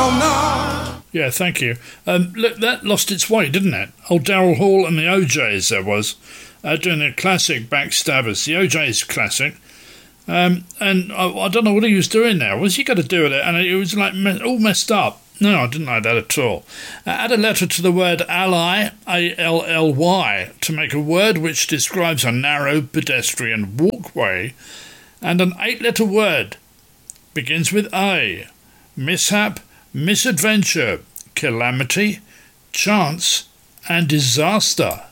Yeah, thank you. Look, that lost its way, didn't it? Old Daryl Hall and the OJs, there was, doing a classic Backstabbers. The OJs classic. And I don't know what he was doing there. What was he going to do with it? And it was like all messed up. No, I didn't like that at all. Add a letter to the word ally, A-L-L-Y, to make a word which describes a narrow pedestrian walkway. And an 8-letter word begins with A. Mishap, misadventure, calamity, chance, and disaster.